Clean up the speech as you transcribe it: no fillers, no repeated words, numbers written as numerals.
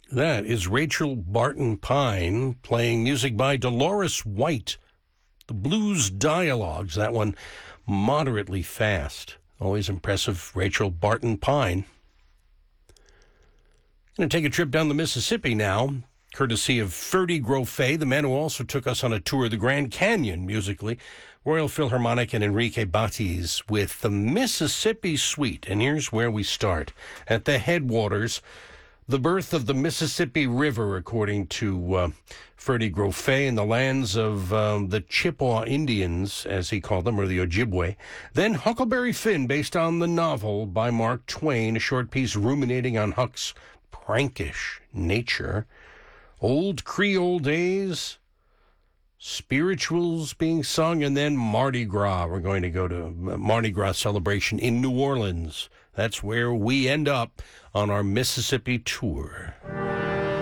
That is Rachel Barton Pine playing music by Dolores White. The Blues Dialogues, that one moderately fast. Always impressive, Rachel Barton Pine. Going to take a trip down the Mississippi now, courtesy of Ferdy Grofé, the man who also took us on a tour of the Grand Canyon musically. Royal Philharmonic and Enrique Batiz with the Mississippi Suite. And here's where we start. At the headwaters, the birth of the Mississippi River, according to Ferdy Grofé, in the lands of the Chippewa Indians, as he called them, or the Ojibwe. Then Huckleberry Finn, based on the novel by Mark Twain, a short piece ruminating on Huck's prankish nature. Old Creole days, spirituals being sung, and then Mardi Gras. We're going to go to Mardi Gras celebration in New Orleans. That's where we end up on our Mississippi tour.